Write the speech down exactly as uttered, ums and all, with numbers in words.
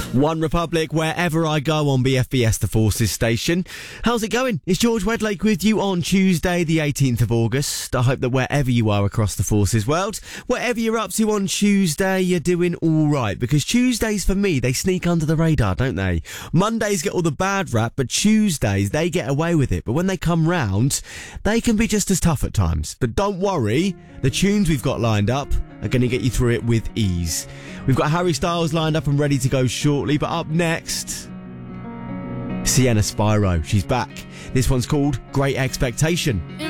One Republic, wherever I go on B F B S The Forces station. How's it going? It's George Wedlake with you on Tuesday, the eighteenth of August. I hope that wherever you are across the Forces world, whatever you're up to on Tuesday, you're doing all right. Because Tuesdays, for me, they sneak under the radar, don't they? Mondays get all the bad rap, but Tuesdays, they get away with it. But when they come round, they can be just as tough at times. But don't worry, the tunes we've got lined up are going to get you through it with ease. We've got Harry Styles lined up and ready to go shortly, but up next, Sienna Spyro. She's back. This one's called Great Expectation.